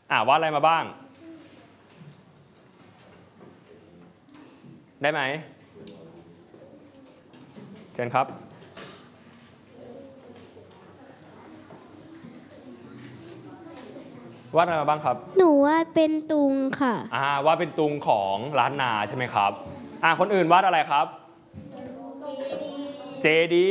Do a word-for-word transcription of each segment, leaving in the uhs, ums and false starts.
อ่าวาดอะไรมาบ้างได้ไหมเชิญครับวาดอะไรมาบ้างครับหนูวาดเป็นตุงค่ะอ่าวาดเป็นตุงของล้านนาใช่ไหมครับอ่าคนอื่นวาดอะไรครับเจดี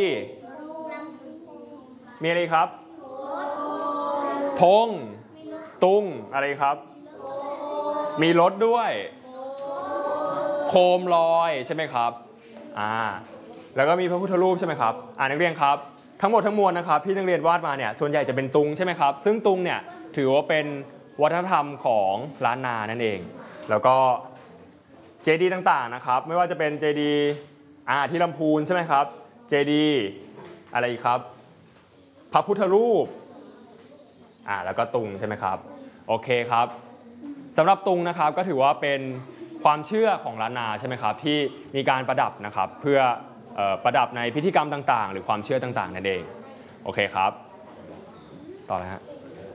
มีอะไรครับธงตุงอะไรครับมีรถด้วยโคมลอยใช่ไหมครับอ่าแล้วก็มีพระพุทธรูปใช่ไหมครับอ่านักเรียนครับทั้งหมดทั้งมวลนะครับที่นักเรียนวาดมาเนี่ยส่วนใหญ่จะเป็นตุงใช่ไหมครับซึ่งตุงเนี่ยถือว่าเป็นวัฒนธรรมของล้านนานั่นเองแล้วก็เจดีย์ต่างๆนะครับไม่ว่าจะเป็นเจดีย์อ่าที่ลำพูนใช่ไหมครับเจดีย์อะไรอีกครับพระพุทธรูปอ่าแล้วก็ตุงใช่ไหมครับโอเคครับสำหรับตุงนะครับก็ถือว่าเป็นความเชื่อของล้านนาใช่ไหมครับที่มีการประดับนะครับเพื่อเอ่อประดับในพิธีกรรมต่างๆหรือความเชื่อต่างๆนั่นเองโอเคครับต่อเลยฮะ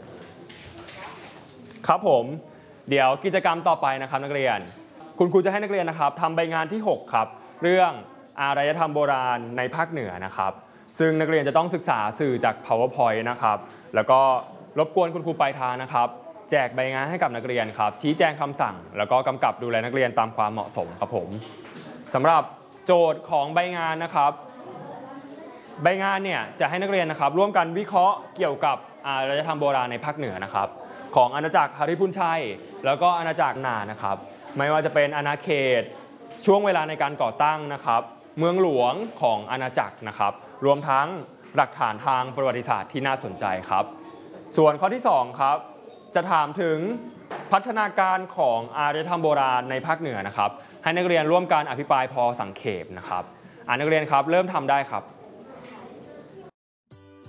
ครับผมเดี๋ยวกิจกรรมต่อไปนะครับนักเรียนคุณครูจะให้นักเรียนนะครับทำใบงานที่หกครับเรื่องอารยธรรมโบราณในภาคเหนือนะครับซึ่งนักเรียนจะต้องศึกษาสื่อจาก PowerPoint นะครับแล้วก็รบกวนคุณครูปลายทางนะครับแจกใบงานให้กับนักเรียนครับชี้แจงคำสั่งแล้วก็กำกับดูแลนักเรียนตามความเหมาะสมครับผมสำหรับโจทย์ของใบงานนะครับใบงานเนี่ยจะให้นักเรียนนะครับร่วมกันวิเคราะห์เกี่ยวกับอารยธรรมโบราณในภาคเหนือนะครับของอาณาจักรหฤพุนชัยแล้วก็อาณาจักรนานะครับไม่ว่าจะเป็นอาณาเขตช่วงเวลาในการก่อตั้งนะครับเมืองหลวงของอาณาจักรนะครับรวมทั้งหลักฐานทางประวัติศาสตร์ที่น่าสนใจครับส่วนข้อที่สองครับจะถามถึงพัฒนาการของอารยธรรมโบราณในภาคเหนือนะครับให้นักเรียนร่วมกันอภิปรายพอสังเขปนะครับอ่านักเรียนครับเริ่มทำได้ครับ